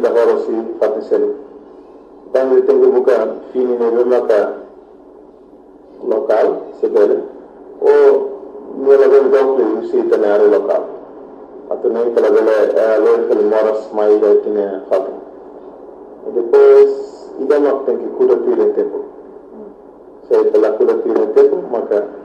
da hora si fatisel tanto tenho buka fini ne maka local sebele o nela ben doble usi tanare local atau nem pela bela loja que moras mais já tinha falta e depois ida não tem que cuidar do tempo se pela cuidar do tempo maka